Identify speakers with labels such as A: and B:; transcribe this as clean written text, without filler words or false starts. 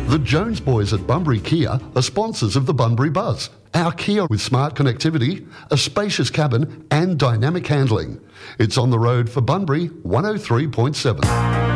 A: The Jones boys at Bunbury Kia are sponsors of the Bunbury Buzz. Our Kia with smart connectivity, a spacious cabin and dynamic handling. It's on the road for Bunbury 103.7.